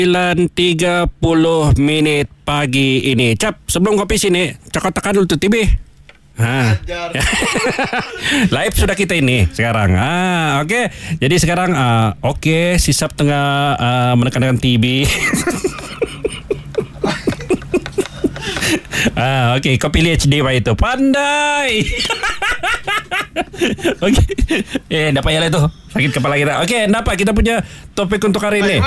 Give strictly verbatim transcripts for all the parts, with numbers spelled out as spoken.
sembilan tiga puluh minit pagi ini. Cap, sebelum kopi sini, cakap tekan dulu tuh T B. Ha. Live sudah kita ini sekarang. Ah, oke. Okay. Jadi sekarang uh, oke, okay, Sisap tengah uh, menekan T B. Ah, oke, okay. Kau pilih H D pak itu. Pandai. Oke. Okay. Eh, dapat ya itu. Sakit kepala kita. Oke, okay, dapat kita punya topik untuk hari ini.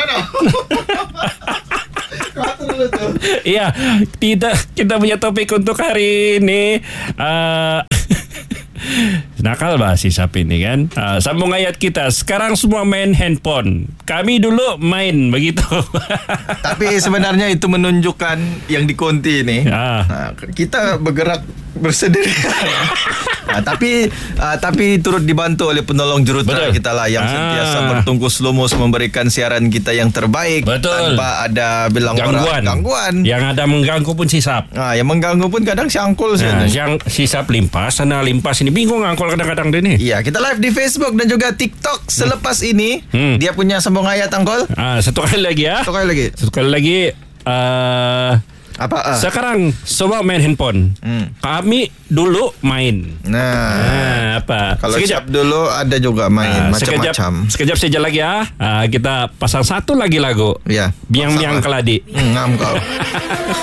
Iya, tidak, kita punya topik untuk hari ini. Uh, nakal bah si Sap ini kan. Uh, sambung ayat kita. Sekarang semua main handphone. Kami dulu main begitu. Tapi sebenarnya itu menunjukkan yang di Konti ini. Ah. Nah, kita bergerak bersendirian. Nah, tapi uh, tapi turut dibantu oleh penolong jurutera kita lah yang ah. sentiasa bertungkus lumus memberikan siaran kita yang terbaik. Betul. Tanpa ada bilang gangguan. orang gangguan. Yang ada mengganggu pun Sisap. Nah, yang mengganggu pun kadang si Angkul nah, yang Sisap limpas sana limpas ini bingung Angkul kadang-kadang dia ni. Iya, kita live di Facebook dan juga TikTok selepas hmm. ini. Hmm. Dia punya sambung ayat Angkul. Ah, satu kali lagi ya. Satu kali lagi. Satu kali lagi. Uh, Apa? Uh? Sekarang semua main handphone. Hmm. Kami dulu main. Nah, nah apa? Kalau sekejap dulu ada juga main uh, macam-macam. Sekejap, sekejap saja lagi ya. Uh, kita pasang satu lagi lagu. Ya. Biang-biang keladi. Hmm, ngam kau.